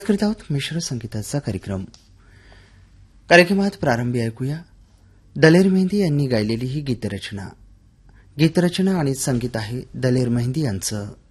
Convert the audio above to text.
करीत आहोत मिश्र संगीताचा कार्यक्रमात प्रारंभी ऐकूया दलेर मेहंदी यांनी गायलेली ही गीतरचना आणि संगीत आहे दलेर मेहंदी यांचं.